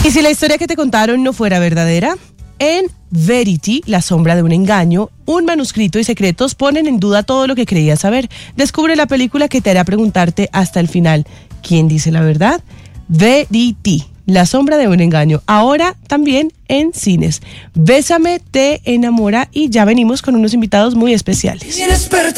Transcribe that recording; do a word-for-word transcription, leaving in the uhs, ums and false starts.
¿Y si la historia que te contaron no fuera verdadera? En Verity, La sombra de un engaño, un manuscrito y secretos ponen en duda todo lo que creías saber. Descubre la película que te hará preguntarte hasta el final, ¿quién dice la verdad? Verity, La sombra de un engaño, ahora también en cines. Bésame, te enamora y ya venimos con unos invitados muy especiales.